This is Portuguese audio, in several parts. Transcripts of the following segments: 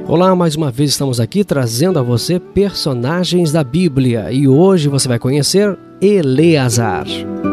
Olá, mais uma vez estamos aqui trazendo a você personagens da Bíblia e hoje você vai conhecer Eleazar.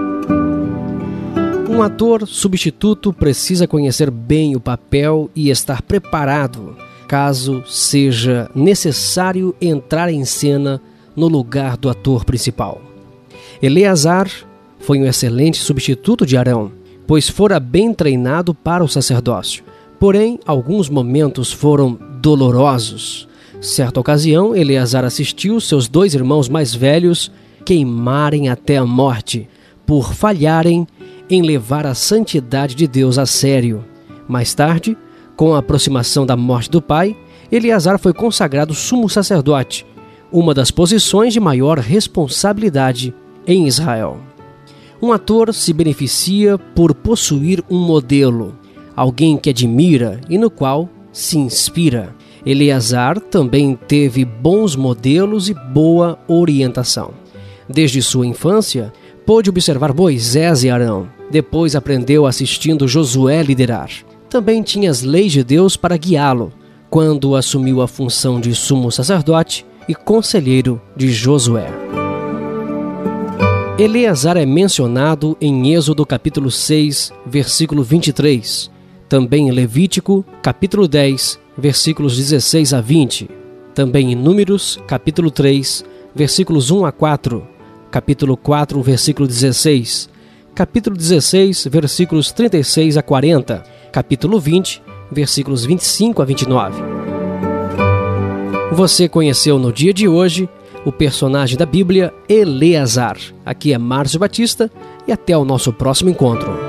Um ator substituto precisa conhecer bem o papel e estar preparado, caso seja necessário entrar em cena no lugar do ator principal. Eleazar foi um excelente substituto de Arão, pois fora bem treinado para o sacerdócio. Porém, alguns momentos foram dolorosos. Certa ocasião, Eleazar assistiu seus dois irmãos mais velhos queimarem até a morte, por falharem em levar a santidade de Deus a sério. Mais tarde, com a aproximação da morte do pai, Eleazar foi consagrado sumo sacerdote, uma das posições de maior responsabilidade em Israel. Um ator se beneficia por possuir um modelo, alguém que admira e no qual se inspira. Eleazar também teve bons modelos e boa orientação. Desde sua infância, pôde observar Moisés e Arão. Depois aprendeu assistindo Josué liderar. Também tinha as leis de Deus para guiá-lo, quando assumiu a função de sumo sacerdote e conselheiro de Josué. Eleazar é mencionado em Êxodo capítulo 6, versículo 23, também em Levítico capítulo 10, versículos 16 a 20, também em Números capítulo 3, versículos 1 a 4, capítulo 4, versículo 16, capítulo 16, versículos 36 a 40, capítulo 20, versículos 25 a 29. Você conheceu no dia de hoje o personagem da Bíblia, Eleazar. Aqui é Márcio Batista e até o nosso próximo encontro.